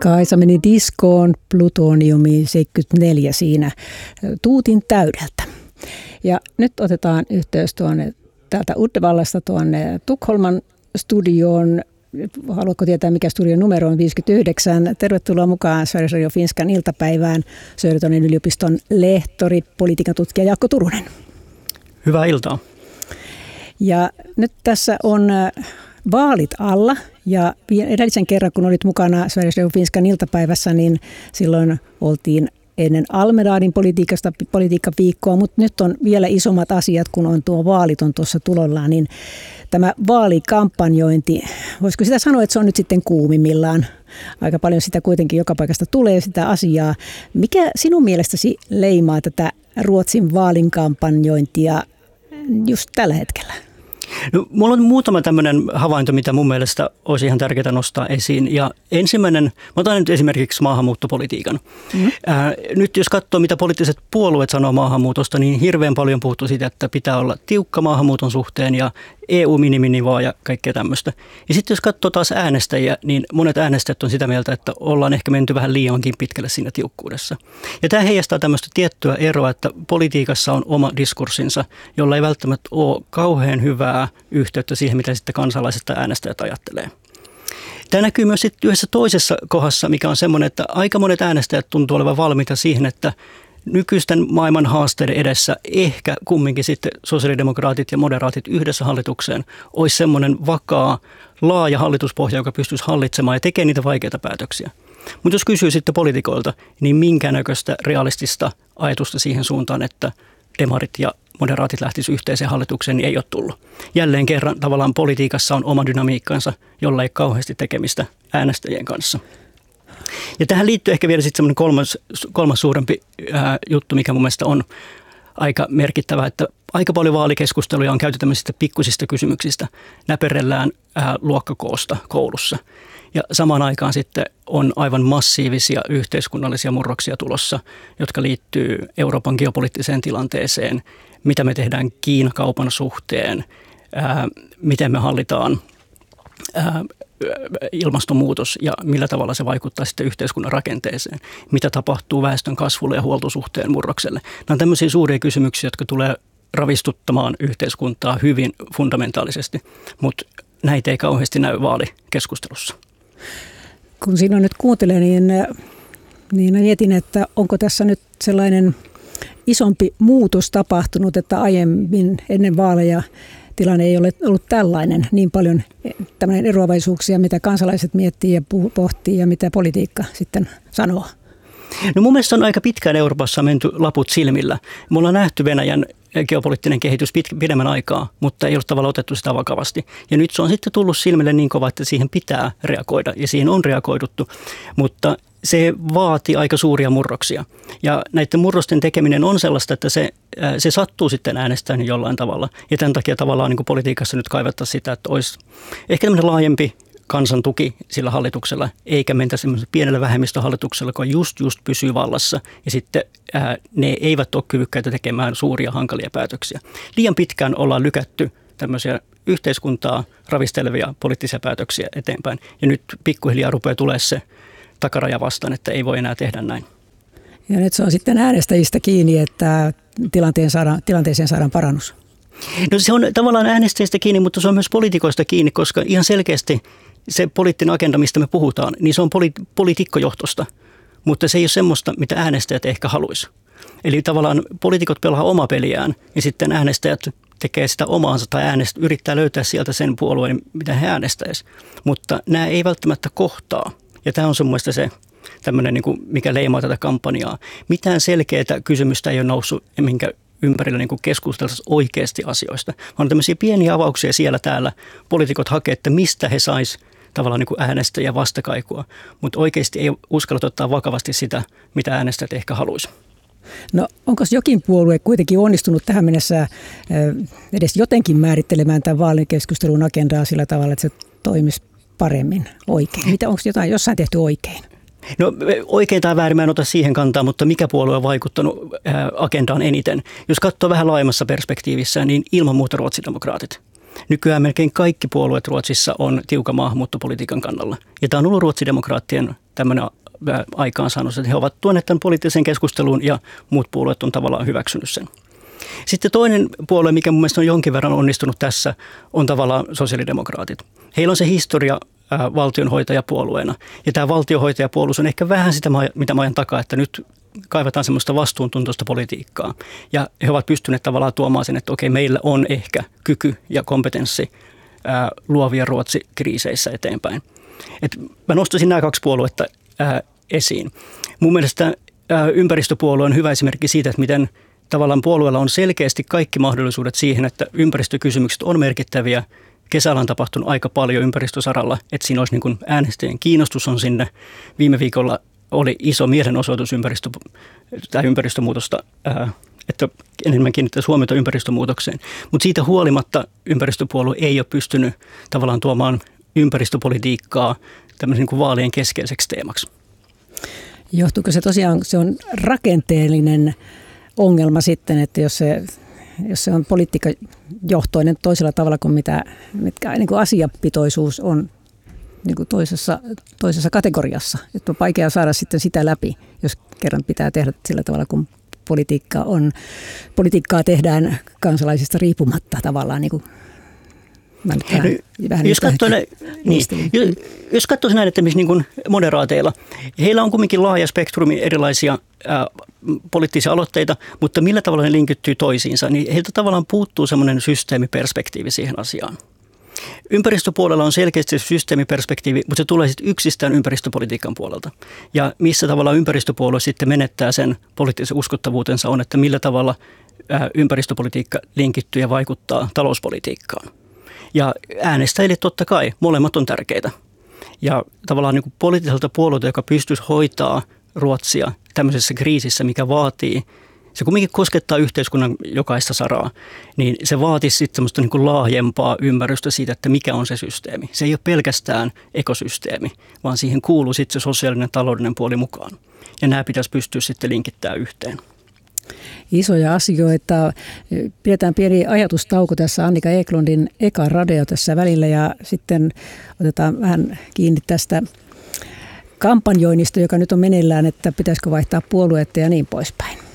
Kaisa meni diskoon plutoniumiin 74 siinä tuutin täydeltä. Ja nyt otetaan yhteys täältä Uddevallasta tuonne Tukholman studioon. Haluatko tietää, mikä studion numero on? 59. Tervetuloa mukaan Sveriges Radio Finskan iltapäivään. Södertörnin yliopiston lehtori, politiikan tutkija Jaakko Turunen. Hyvää iltaa. Ja nyt tässä on vaalit alla ja edellisen kerran, kun olit mukana Sveriges Radio Finskan iltapäivässä, niin silloin oltiin ennen Almedalin politiikkaviikkoa, mutta nyt on vielä isommat asiat, kun on tuo vaalit on tuossa tulollaan, niin tämä vaalikampanjointi, voisiko sitä sanoa, että se on nyt sitten kuumimmillaan? Aika paljon sitä kuitenkin joka paikasta tulee sitä asiaa. Mikä sinun mielestäsi leimaa tätä Ruotsin vaalikampanjointia just tällä hetkellä? No, mulla on muutama tämmöinen havainto, mitä mun mielestä olisi ihan tärkeää nostaa esiin. Ja ensimmäinen, mä otan nyt esimerkiksi maahanmuuttopolitiikan. Nyt jos katsoo, mitä poliittiset puolueet sanoo maahanmuutosta, niin hirveän paljon puhuttu siitä, että pitää olla tiukka maahanmuuton suhteen ja EU-miniminivaa ja kaikkea tämmöistä. Ja sitten jos katsoo taas äänestäjiä, niin monet äänestäjät on sitä mieltä, että ollaan ehkä menty vähän liiankin pitkälle siinä tiukkuudessa. Ja tämä heijastaa tämmöistä tiettyä eroa, että politiikassa on oma diskurssinsa, jolla ei välttämättä ole kauhean hyvää yhteyttä siihen, mitä sitten kansalaiset tai äänestäjät ajattelee. Tämä näkyy myös sitten yhdessä toisessa kohdassa, mikä on semmoinen, että aika monet äänestäjät tuntuu olevan valmiita siihen, että nykyisten maailman haasteiden edessä ehkä kumminkin sitten sosiaalidemokraatit ja moderaatit yhdessä hallitukseen olisi semmoinen vakaa, laaja hallituspohja, joka pystyisi hallitsemaan ja tekemään niitä vaikeita päätöksiä. Mutta jos kysyy sitten poliitikoilta, niin minkä näköistä realistista ajatusta siihen suuntaan, että demarit ja moderaatit lähtisivät yhteiseen hallitukseen, niin ei ole tullut. Jälleen kerran tavallaan politiikassa on oma dynamiikkansa, jolla ei kauheasti tekemistä äänestäjien kanssa. Ja tähän liittyy ehkä vielä sitten semmoinen kolmas suurempi juttu, mikä mun mielestä on aika merkittävä, että aika paljon vaalikeskusteluja on käyty tämmöisistä pikkusista kysymyksistä. Näperellään luokkakoosta koulussa. Ja samaan aikaan sitten on aivan massiivisia yhteiskunnallisia murroksia tulossa, jotka liittyy Euroopan geopoliittiseen tilanteeseen, mitä me tehdään Kiina-kaupan suhteen, miten me hallitaan ilmastonmuutos ja millä tavalla se vaikuttaa sitten yhteiskunnan rakenteeseen, mitä tapahtuu väestön kasvulle ja huoltosuhteen murrokselle. Nämä on tämmöisiä suuria kysymyksiä, jotka tulee ravistuttamaan yhteiskuntaa hyvin fundamentaalisesti, mutta näitä ei kauheasti näy vaalikeskustelussa. Kun sinua nyt kuuntelee, niin mietin, että onko tässä nyt sellainen isompi muutos tapahtunut, että aiemmin ennen vaaleja tilanne ei ole ollut tällainen, niin paljon tämmöinen eroavaisuuksia, mitä kansalaiset miettii ja pohtii ja mitä politiikka sitten sanoo. No mun mielestä on aika pitkään Euroopassa menty laput silmillä. Me ollaan nähty Venäjän geopoliittinen kehitys pidemmän aikaa, mutta ei ole tavallaan otettu sitä vakavasti. Ja nyt se on sitten tullut silmille niin kova, että siihen pitää reagoida ja siihen on reagoiduttu, mutta se vaatii aika suuria murroksia. Ja näiden murrosten tekeminen on sellaista, että se sattuu sitten äänestäjän jollain tavalla. Ja tämän takia tavallaan niin kuin politiikassa nyt kaivattaisiin sitä, että olisi ehkä tämmöinen laajempi kansan tuki sillä hallituksella, eikä mentä semmoisella pienellä vähemmistöhallituksella, joka just pysyy vallassa. Ja sitten ne eivät ole kyvykkäitä tekemään suuria hankalia päätöksiä. Liian pitkään ollaan lykätty tämmöisiä yhteiskuntaa ravistelevia poliittisia päätöksiä eteenpäin. Ja nyt pikkuhiljaa rupeaa tulemaan se takaraja vastaan, että ei voi enää tehdä näin. Ja nyt se on sitten äänestäjistä kiinni, että tilanteeseen saadaan parannus. No se on tavallaan äänestäjistä kiinni, mutta se on myös poliitikoista kiinni, koska ihan selkeästi se poliittinen agenda, mistä me puhutaan, niin se on poliitikkojohtosta, mutta se ei ole semmoista, mitä äänestäjät ehkä haluaisi. Eli tavallaan poliitikot pelaa oma peliään ja sitten äänestäjät tekee sitä omaansa tai yrittää löytää sieltä sen puolueen, mitä he äänestäisivät, mutta nämä ei välttämättä kohtaa. Ja tämä on semmoista se tämmöinen, niin kuin, mikä leimaa tätä kampanjaa. Mitään selkeää kysymystä ei ole noussut, minkä ympärillä niin keskusteltaisiin oikeasti asioista. On tämmöisiä pieniä avauksia siellä täällä. Poliitikot hakee, että mistä he sais tavallaan niin äänestäjä vastakaikua. Mutta oikeasti ei uskalla ottaa vakavasti sitä, mitä äänestäjät ehkä haluaisi. No onko jokin puolue kuitenkin onnistunut tähän mennessä edes jotenkin määrittelemään tämän vaalikeskustelun agendaa sillä tavalla, että se toimisi paremmin oikein? Onko jossain tehty oikein? No oikein tai väärin, mä en ota siihen kantaa, mutta mikä puolue on vaikuttanut agendaan eniten? Jos katsoo vähän laajemmassa perspektiivissä, niin ilman muuta ruotsidemokraatit. Nykyään melkein kaikki puolueet Ruotsissa on tiukan maahanmuuttopolitiikan kannalla. Ja tämä on ollut ruotsidemokraattien tämmöinen aikaansaannos, että he ovat tuoneet tämän poliittiseen keskusteluun ja muut puolueet on tavallaan hyväksynyt sen. Sitten toinen puolue, mikä mun mielestä on jonkin verran onnistunut tässä, on tavallaan sosiaalidemokraatit. Heillä on se historia valtionhoitajapuolueena. Ja tämä valtionhoitajapuoluus on ehkä vähän sitä, mitä mä ajan takaa, että nyt kaivataan semmoista vastuuntuntoista politiikkaa. Ja he ovat pystyneet tavallaan tuomaan sen, että okei, meillä on ehkä kyky ja kompetenssi luovia Ruotsi-kriiseissä eteenpäin. Et mä nostaisin nämä kaksi puoluetta esiin. Mun mielestä ympäristöpuolue on hyvä esimerkki siitä, että miten tavallaan puolueella on selkeästi kaikki mahdollisuudet siihen, että ympäristökysymykset on merkittäviä. Kesällä on tapahtunut aika paljon ympäristösaralla, että siinä olisi niin kuin äänestäjien kiinnostus on sinne. Viime viikolla oli iso mielenosoitus ympäristömuutosta, että enemmän kiinnittäisi huomiota ympäristömuutokseen. Mutta siitä huolimatta ympäristöpuolue ei ole pystynyt tavallaan tuomaan ympäristöpolitiikkaa tämmöisen niin kuin vaalien keskeiseksi teemaksi. Johtuuko se tosiaan, se on rakenteellinen ongelma sitten, että jos se on politiikkajohtoinen toisella tavalla kuin mitkä niin kuin asiapitoisuus on niin kuin toisessa kategoriassa. Että on vaikea saada sitten sitä läpi, jos kerran pitää tehdä sillä tavalla, kun politiikkaa tehdään kansalaisista riippumatta tavallaan. Niin kuin, jos katsoo näin, että niin kuin moderaateilla, heillä on kuitenkin laaja spektrumi erilaisia poliittisia aloitteita, mutta millä tavalla ne linkittyy toisiinsa, niin heiltä tavallaan puuttuu semmoinen systeemiperspektiivi siihen asiaan. Ympäristöpuolella on selkeästi systeemiperspektiivi, mutta se tulee sitten yksistään ympäristöpolitiikan puolelta. Ja missä tavalla ympäristöpuolue sitten menettää sen poliittisen uskottavuutensa on, että millä tavalla ympäristöpolitiikka linkittyy ja vaikuttaa talouspolitiikkaan. Ja äänestäjille totta kai molemmat on tärkeitä. Ja tavallaan niin kuin poliittiselta puolueelta, joka pystyisi hoitaa Ruotsia tämmöisessä kriisissä, mikä vaatii, se kuitenkin koskettaa yhteiskunnan jokaista saraa, niin se vaatisi sitten semmoista niin kuin laajempaa ymmärrystä siitä, että mikä on se systeemi. Se ei ole pelkästään ekosysteemi, vaan siihen kuuluu sitten se sosiaalinen taloudellinen puoli mukaan. Ja nämä pitäisi pystyä sitten linkittämään yhteen. Isoja asioita. Pidetään pieni ajatustauko tässä Annika Eklundin eka radio tässä välillä ja sitten otetaan vähän kiinni tästä kampanjoinnista, joka nyt on meneillään, että pitäisikö vaihtaa puoluetta ja niin poispäin.